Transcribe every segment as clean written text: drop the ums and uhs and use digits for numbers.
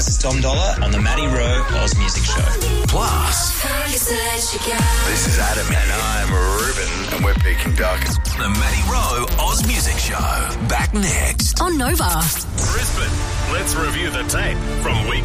guys, it's Dom Dollar on the Matty Rowe Oz Music Show. Plus, this is Adam and I'm Ruben and we're Peking Duck. The Matty Rowe Oz Music Show. Back next. On Nova. Brisbane, let's review the tape from week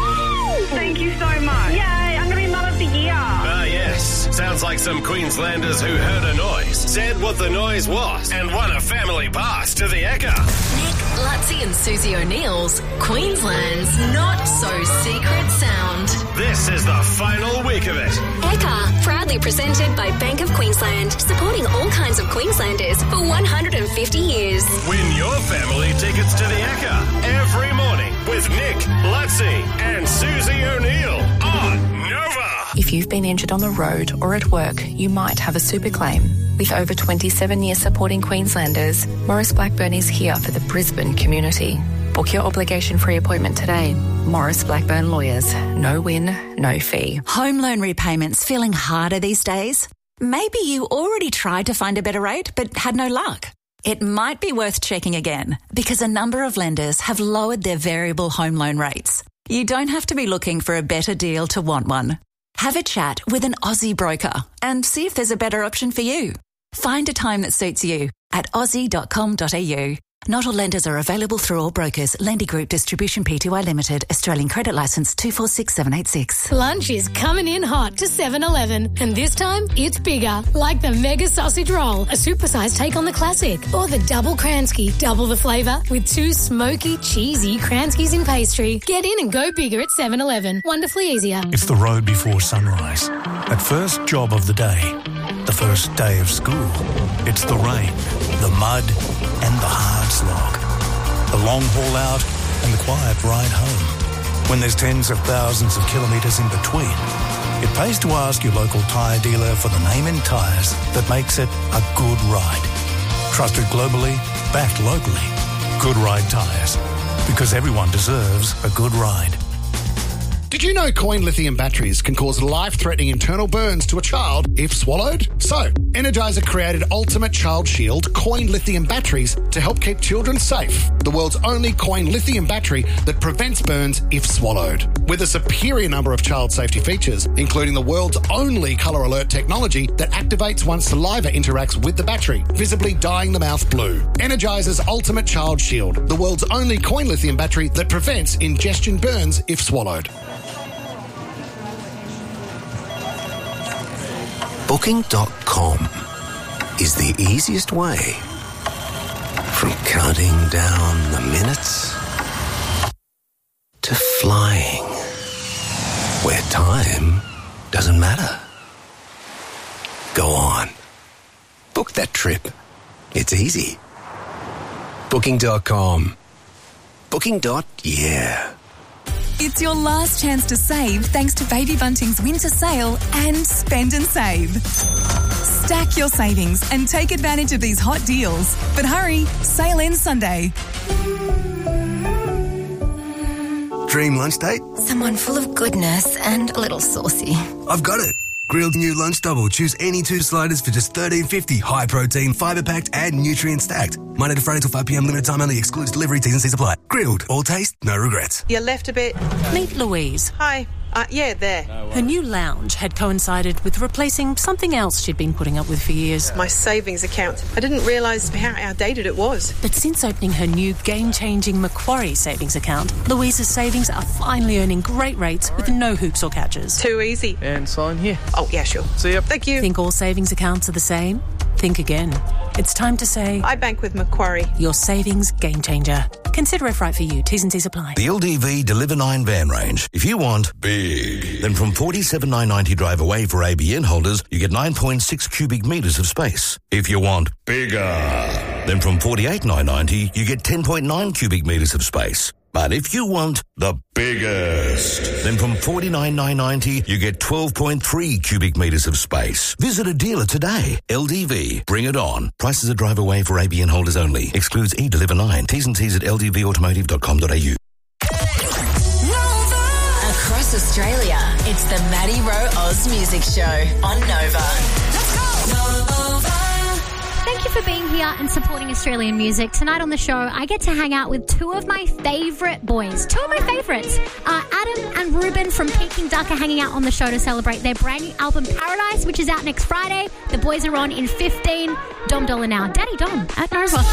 1. Thank you so much. Yay, I'm going to be Mum of the Year. Ah, yes. Sounds like some Queenslanders who heard a noise, said what the noise was, and won a family pass to the Ekka. Nick, Lutzi and Susie O'Neill's Queensland's Not-So-Secret Sound. This is the final week of it. Ekka, proudly presented by Bank of Queensland, supporting all kinds of Queenslanders for 150 years. Win your family tickets to the Ekka every morning with Nick, Lutzi and Susie O'Neill on Nova. If you've been injured on the road or at work, you might have a super claim. With over 27 years supporting Queenslanders, Maurice Blackburn is here for the Brisbane community. Book your obligation-free appointment today. Maurice Blackburn Lawyers. No win, no fee. Home loan repayments feeling harder these days? Maybe you already tried to find a better rate but had no luck. It might be worth checking again because a number of lenders have lowered their variable home loan rates. You don't have to be looking for a better deal to want one. Have a chat with an Aussie broker and see if there's a better option for you. Find a time that suits you at aussie.com.au. Not all lenders are available through all brokers. Lendy Group Distribution Pty Limited. Australian Credit Licence 246786. Lunch is coming in hot to 7-Eleven, and this time it's bigger, like the Mega Sausage Roll, a supersized take on the classic, or the Double Kransky, double the flavour with 2 smoky, cheesy Kranskys in pastry. Get in and go bigger at 7-Eleven. Wonderfully easier. It's the road before sunrise. That first job of the day. The first day of school. It's the rain, the mud, and the hard slog. The long haul out and the quiet ride home. When there's tens of thousands of kilometres in between, it pays to ask your local tyre dealer for the name in tyres that makes it a good ride. Trusted globally, backed locally. Good Ride Tyres. Because everyone deserves a good ride. Did you know coin lithium batteries can cause life-threatening internal burns to a child if swallowed? So, Energizer created Ultimate Child Shield coin lithium batteries to help keep children safe. The world's only coin lithium battery that prevents burns if swallowed. With a superior number of child safety features, including the world's only colour alert technology that activates once saliva interacts with the battery, visibly dyeing the mouth blue. Energizer's Ultimate Child Shield, the world's only coin lithium battery that prevents ingestion burns if swallowed. Booking.com is the easiest way from counting down the minutes to flying where time doesn't matter. Go on. Book that trip. It's easy. Booking.com. Booking.yeah. It's your last chance to save thanks to Baby Bunting's winter sale and Spend and Save. Stack your savings and take advantage of these hot deals. But hurry, sale ends Sunday. Dream lunch date? Someone full of goodness and a little saucy. I've got it. Grilled new lunch double. Choose any 2 sliders for just $13.50. High protein, fibre packed and nutrient stacked. Monday to Friday till 5 p.m. Limited time only. Excludes delivery. T's and C's apply. Grilled. All taste, no regrets. You left a bit. Meet Louise. Hi. Yeah, there. Her new lounge had coincided with replacing something else she'd been putting up with for years. My savings account. I didn't realise how outdated it was. But since opening her new game-changing Macquarie savings account, Louise's savings are finally earning great rates with no hoops or catches. Too easy. And sign here. Oh, yeah, sure. See ya. Thank you. Think all savings accounts are the same? Think again. It's time to say... I bank with Macquarie. Your savings game changer. Consider if right for you. T's and C's apply. The LDV Deliver 9 van range. If you want big, then from $47,990 drive away for ABN holders, you get 9.6 cubic metres of space. If you want bigger, then from $48,990, you get 10.9 cubic metres of space. But if you want the biggest, then from $49,990, you get 12.3 cubic metres of space. Visit a dealer today. LDV. Bring it on. Prices are drive away for ABN holders only. Excludes eDeliver 9. T's and C's at ldvautomotive.com.au. Across Australia, it's the Matty Rowe Oz Music Show on Nova. Let's go! Nova. Thank you you for being here and supporting Australian music. Tonight on the show, I get to hang out with two of my favourite boys. Two of my favourites. Adam and Ruben from Peking Duck are hanging out on the show to celebrate their brand new album Paradise, which is out next Friday. The boys are on in 15. Dom Dollar now. Daddy Dom at Nova.